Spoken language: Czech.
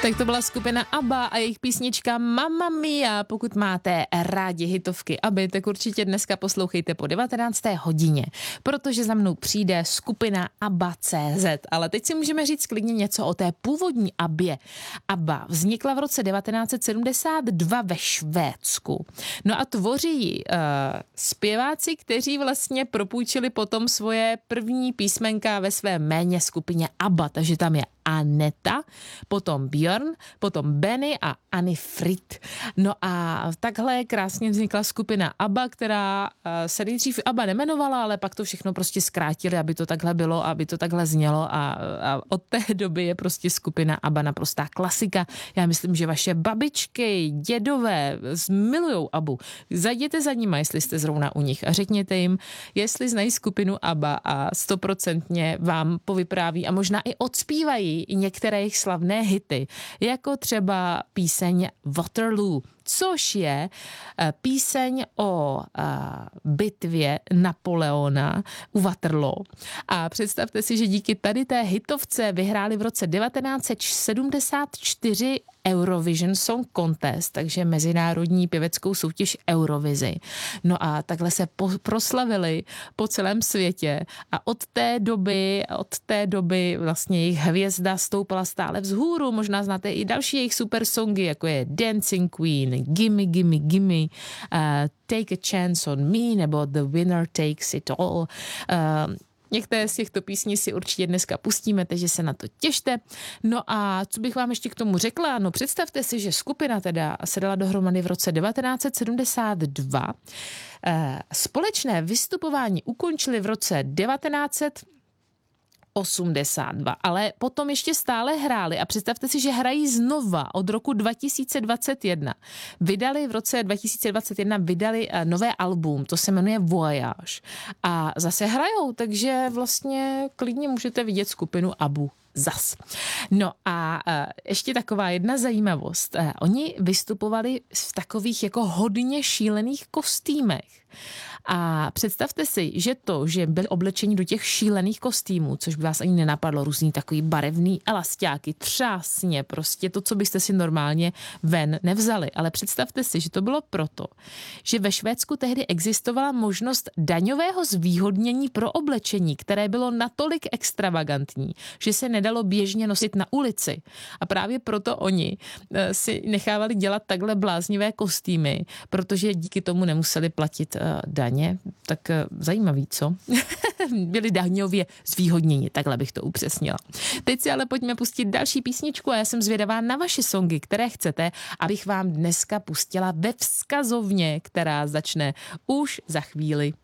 Tak to byla skupina ABBA a jejich písnička Mamma Mia. Pokud máte rádi hitovky ABBY, tak určitě dneska poslouchejte po 19. hodině, protože za mnou přijde skupina ABBA.cz. Ale teď si můžeme říct klidně něco o té původní ABBě. ABBA vznikla v roce 1972 ve Švédsku. No a tvoří ji zpěváci, kteří vlastně propůjčili potom svoje první písmenka ve své jméně skupině ABBA. Takže tam je Aneta, potom Björn, potom Benny a Anny Frid. No a takhle krásně vznikla skupina ABBA, která se nejdřív ABBA nemenovala, ale pak to všechno prostě zkrátili, aby to takhle bylo, aby to takhle znělo a od té doby je prostě skupina ABBA naprostá klasika. Já myslím, že vaše babičky, dědové milujou ABBU. Zajděte za nima, jestli jste zrovna u nich a řekněte jim, jestli znají skupinu ABBA a 100% vám povypráví a možná i odspívají některé jejich slavné hity, jako třeba píseň Waterloo, což je píseň o bitvě Napoleona u Waterloo. A představte si, že díky tady té hitovce vyhráli v roce 1974 Eurovision Song Contest, takže mezinárodní pěveckou soutěž Eurovizi. No a takhle se proslavili po celém světě a od té doby vlastně jejich hvězda stoupala stále vzhůru. Možná znáte i další jejich super songy, jako je Dancing Queen, Gimme, Gimme, Gimme, Take a Chance on Me nebo The Winner Takes It All. Některé z těchto písní si určitě dneska pustíme, takže se na to těšte. No a co bych vám ještě k tomu řekla? No představte si, že skupina teda se dala dohromady v roce 1972. Společné vystupování ukončili v roce 1982, ale potom ještě stále hráli a představte si, že hrají znova od roku 2021. V roce 2021 vydali nové album, to se jmenuje Voyage a zase hrajou, takže vlastně klidně můžete vidět skupinu ABBU zas. No a ještě taková jedna zajímavost. Oni vystupovali v takových jako hodně šílených kostýmech. A představte si, že byli oblečeni do těch šílených kostýmů, což by vás ani nenapadlo, různý takový barevný elasťáky, třásně, prostě to, co byste si normálně ven nevzali. Ale představte si, že to bylo proto, že ve Švédsku tehdy existovala možnost daňového zvýhodnění pro oblečení, které bylo natolik extravagantní, že se nedalo běžně nosit na ulici. A právě proto oni si nechávali dělat takhle bláznivé kostýmy, protože díky tomu nemuseli platit daně. Tak zajímavý, co? Byli daňově zvýhodněni, takhle bych to upřesnila. Teď si ale pojďme pustit další písničku a já jsem zvědavá na vaše songy, které chcete, abych vám dneska pustila ve vzkazovně, která začne už za chvíli.